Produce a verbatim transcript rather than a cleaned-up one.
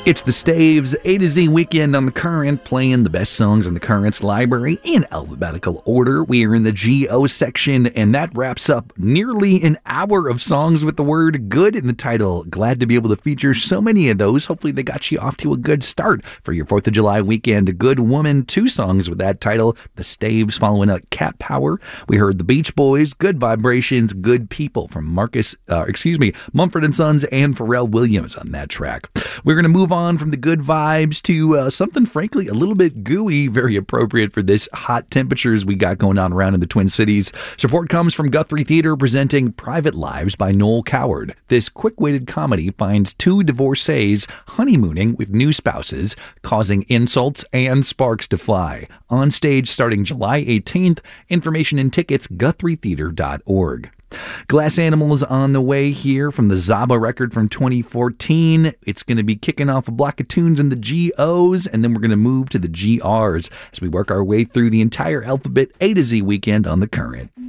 It's the Staves A to Z weekend on The Current, playing the best songs in The Current's library in alphabetical order. We are in the G O section, and that wraps up nearly an hour of songs with the word good in the title. Glad to be able to feature so many of those. Hopefully they got you off to a good start for your fourth of July weekend. Good Woman, two songs with that title. The Staves following up Cat Power. We heard the Beach Boys, Good Vibrations, Good People from Marcus, uh, excuse me, Mumford and Sons and Pharrell Williams on that track. We're going to move on from the good vibes to uh, something frankly a little bit gooey, very appropriate for this hot temperatures we got going on around in the Twin Cities. Support comes from Guthrie Theater presenting Private Lives by Noel Coward. This quick-witted comedy finds two divorcees honeymooning with new spouses, causing insults and sparks to fly. On stage starting July eighteenth. Information and tickets guthrie theater dot org. Glass Animals on the way here from the Zaba record from twenty fourteen. It's going to be kicking off a block of tunes in the G Os, and then we're going to move to the G Rs as we work our way through the entire alphabet A to Z weekend on The Current.